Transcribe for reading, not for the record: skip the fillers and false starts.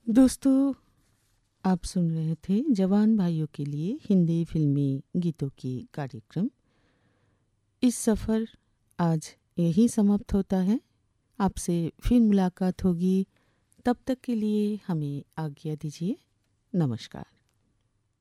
दोस्तों, आप सुन रहे थे जवान भाइयों के लिए हिंदी फिल्मी गीतों की कार्यक्रम। इस सफ़र आज यहीं समाप्त होता है। आपसे फिर मुलाकात होगी, तब तक के लिए हमें आज्ञा दीजिए। नमस्कार।